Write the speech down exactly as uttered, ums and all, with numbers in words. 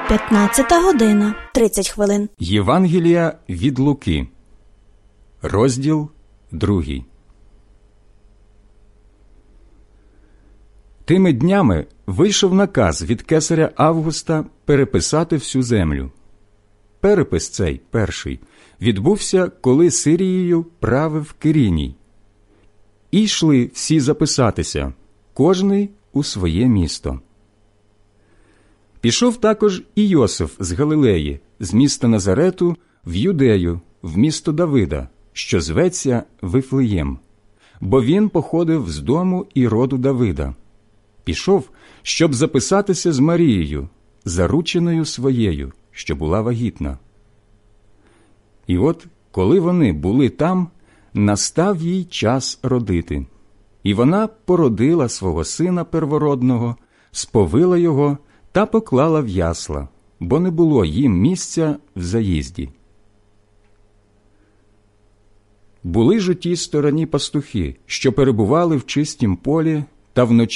П'ятнадцята година, тридцять хвилин. Євангелія від Луки, розділ другий. Тими днями вийшов наказ від кесаря Августа переписати всю землю. Перепис цей, перший, відбувся, коли Сирією правив Киріній. І йшли всі записатися, кожний у своє місто. Пішов також і Йосиф з Галилеї, з міста Назарету, в Юдею, в місто Давида, що зветься Вифлеєм, бо він походив з дому і роду Давида. Пішов, щоб записатися з Марією, зарученою своєю, що була вагітна. І от, коли вони були там, настав їй час родити. І вона породила свого сина первородного, сповила його та поклала в ясла, бо не було їм місця в заїзді. Були ж у тій стороні пастухи, що перебували в чистім полі, та вночі